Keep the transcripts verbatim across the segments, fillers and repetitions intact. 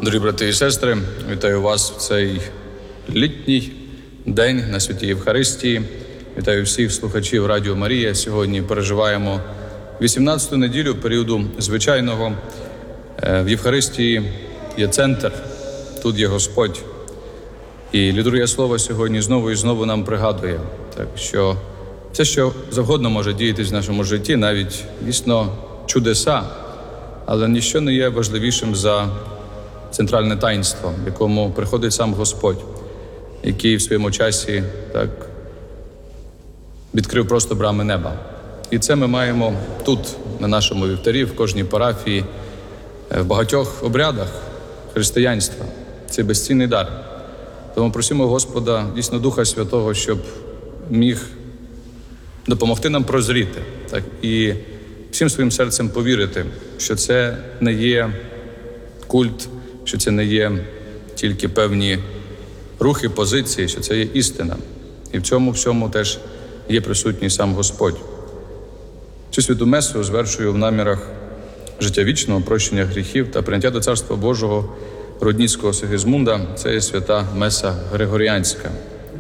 Дорогі брати і сестри, вітаю вас в цей літній день на святій Євхаристії. Вітаю всіх слухачів Радіо Марія. Сьогодні переживаємо вісімнадцяту неділю періоду звичайного. В Євхаристії є центр, тут є Господь. І літургія Слова сьогодні знову і знову нам пригадує, так, що все, що завгодно може діятись в нашому житті, навіть, дійсно, чудеса, але ніщо не є важливішим за центральне таїнство, в якому приходить сам Господь, який в своєму часі так відкрив просто брами неба. І це ми маємо тут, на нашому вівтарі, в кожній парафії, в багатьох обрядах християнства. Це безцінний дар. Тому просимо Господа, дійсно, Духа Святого, щоб міг допомогти нам прозріти, так, і всім своїм серцем повірити, що це не є культ, що це не є тільки певні рухи, позиції, що це є істина. І в цьому всьому теж є присутній сам Господь. Цю святу месу звершую в намірах життя вічного, прощення гріхів та прийняття до Царства Божого Рудніцького Сигізмунда. Це є свята меса Григоріанська.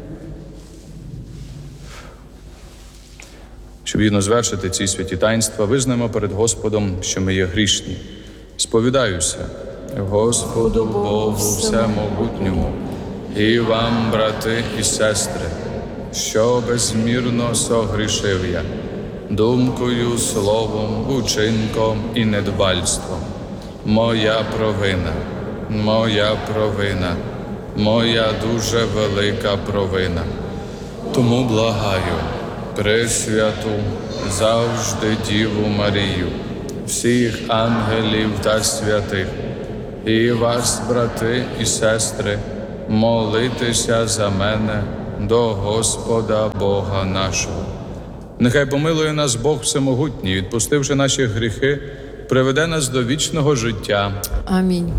Щоб вірно звершити ці святі таїнства, визнаємо перед Господом, що ми є грішні. Сповідаюся Господу Богу Всемогутньому і вам, брати і сестри, що безмірно согрішив я, думкою, словом, учинком і недбальством. Моя провина, моя провина, моя дуже велика провина. Тому благаю Пресвяту, завжди Діву Марію, всіх ангелів та святих, і вас, брати і сестри, молитеся за мене до Господа Бога нашого. Нехай помилує нас Бог Всемогутній, відпустивши наші гріхи, приведе нас до вічного життя. Амінь.